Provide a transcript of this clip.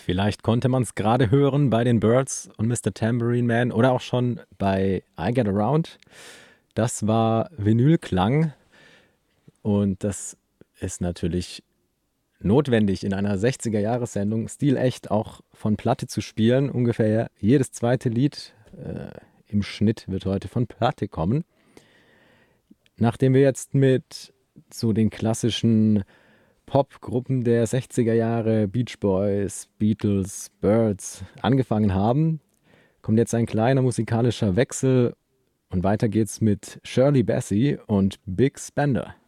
Vielleicht konnte man es gerade hören bei den Byrds und Mr. Tambourine Man oder auch schon bei I Get Around. Das war Vinylklang und das ist natürlich notwendig in einer 60er-Jahres-Sendung, stilecht auch von Platte zu spielen. Ungefähr jedes zweite Lied im Schnitt wird heute von Platte kommen. Nachdem wir jetzt mit so den klassischen Popgruppen der 60er Jahre, Beach Boys, Beatles, Byrds, angefangen haben, kommt jetzt ein kleiner musikalischer Wechsel und weiter geht's mit Shirley Bassey und Big Spender.